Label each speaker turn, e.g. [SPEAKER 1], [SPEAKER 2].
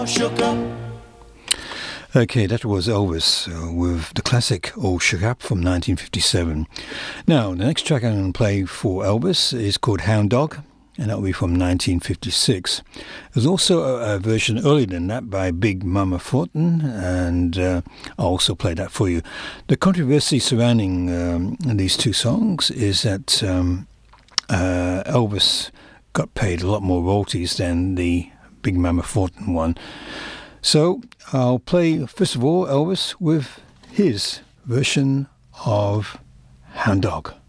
[SPEAKER 1] Shook up.
[SPEAKER 2] Okay, that was Elvis with the classic All Shook Up from 1957. Now, the next track I'm going to play for Elvis is called Hound Dog, and that will be from 1956. There's also a version earlier than that by Big Mama Thornton, and I'll also play that for you. The controversy surrounding these two songs is that Elvis got paid a lot more royalties than the Big Mama Thornton one. So I'll play, first of all, Elvis with his version of Hound Dog.